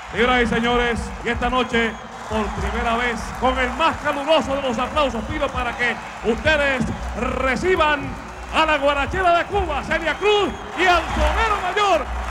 Señoras y señores, y esta noche, por primera vez, con el más caluroso de los aplausos, pido para que ustedes reciban a la guarachera de Cuba, Celia Cruz, y al sonero mayor,